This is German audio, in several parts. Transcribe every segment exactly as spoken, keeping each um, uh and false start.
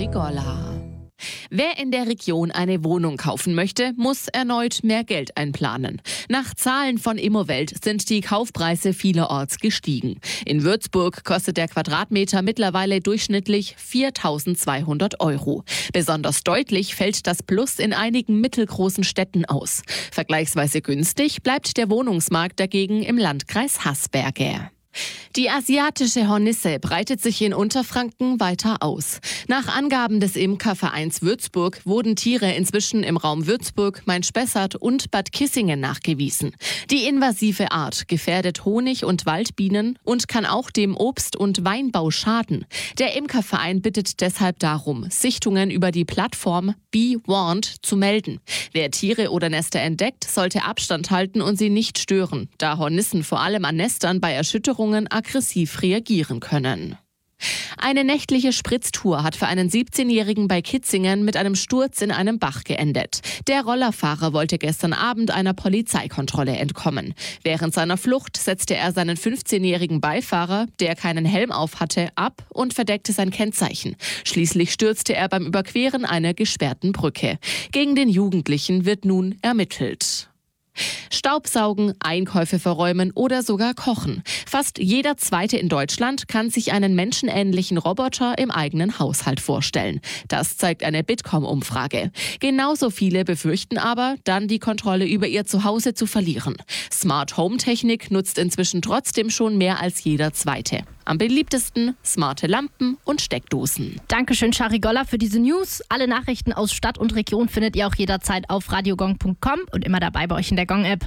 Charigolla. Wer in der Region eine Wohnung kaufen möchte, muss erneut mehr Geld einplanen. Nach Zahlen von Immowelt sind die Kaufpreise vielerorts gestiegen. In Würzburg kostet der Quadratmeter mittlerweile durchschnittlich viertausendzweihundert Euro. Besonders deutlich fällt das Plus in einigen mittelgroßen Städten aus. Vergleichsweise günstig bleibt der Wohnungsmarkt dagegen im Landkreis Haßberge. Die asiatische Hornisse breitet sich in Unterfranken weiter aus. Nach Angaben des Imkervereins Würzburg wurden Tiere inzwischen im Raum Würzburg, Main-Spessart und Bad Kissingen nachgewiesen. Die invasive Art gefährdet Honig- und Waldbienen und kann auch dem Obst- und Weinbau schaden. Der Imkerverein bittet deshalb darum, Sichtungen über die Plattform Be Warned zu melden. Wer Tiere oder Nester entdeckt, sollte Abstand halten und sie nicht stören, da Hornissen vor allem an Nestern bei Erschütterungen aggressiv reagieren können. Eine nächtliche Spritztour hat für einen siebzehnjährigen bei Kitzingen mit einem Sturz in einem Bach geendet. Der Rollerfahrer wollte gestern Abend einer Polizeikontrolle entkommen. Während seiner Flucht setzte er seinen fünfzehnjährigen Beifahrer, der keinen Helm auf hatte, ab und verdeckte sein Kennzeichen. Schließlich stürzte er beim Überqueren einer gesperrten Brücke. Gegen den Jugendlichen wird nun ermittelt. Staubsaugen, Einkäufe verräumen oder sogar kochen. Fast jeder Zweite in Deutschland kann sich einen menschenähnlichen Roboter im eigenen Haushalt vorstellen. Das zeigt eine Bitkom-Umfrage. Genauso viele befürchten aber, dann die Kontrolle über ihr Zuhause zu verlieren. Smart-Home-Technik nutzt inzwischen trotzdem schon mehr als jeder Zweite. Am beliebtesten smarte Lampen und Steckdosen. Dankeschön, Charigolla, für diese News. Alle Nachrichten aus Stadt und Region findet ihr auch jederzeit auf radiogong punkt com und immer dabei bei euch in der Gong-App.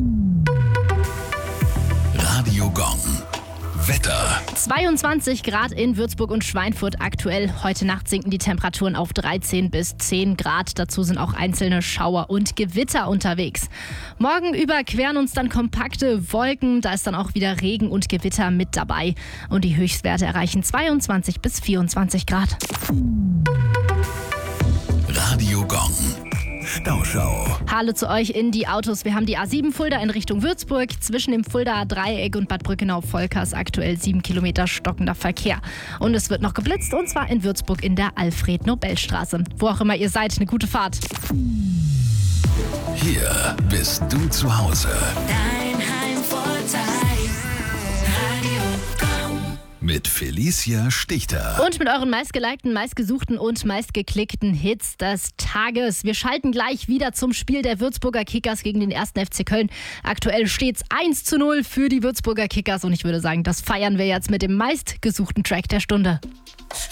Radio Gong. Wetter. zweiundzwanzig Grad in Würzburg und Schweinfurt aktuell. Heute Nacht sinken die Temperaturen auf dreizehn bis zehn Grad. Dazu sind auch einzelne Schauer und Gewitter unterwegs. Morgen überqueren uns dann kompakte Wolken. Da ist dann auch wieder Regen und Gewitter mit dabei. Und die Höchstwerte erreichen zweiundzwanzig bis vierundzwanzig Grad. Radio Gong. Stauschau. Hallo zu euch in die Autos. Wir haben die A sieben Fulda in Richtung Würzburg. Zwischen dem Fuldaer Dreieck und Bad Brückenau-Volkers aktuell sieben Kilometer stockender Verkehr. Und es wird noch geblitzt, und zwar in Würzburg in der Alfred-Nobel-Straße. Wo auch immer ihr seid, eine gute Fahrt. Hier bist du zu Hause. Dein Heimvorteil. Radio Gong. Mit Felicia Stichter. Und mit euren meistgelikten, meistgesuchten und meistgeklickten Hits des Tages. Wir schalten gleich wieder zum Spiel der Würzburger Kickers gegen den ersten F C Köln. Aktuell steht es eins zu null für die Würzburger Kickers. Und ich würde sagen, das feiern wir jetzt mit dem meistgesuchten Track der Stunde.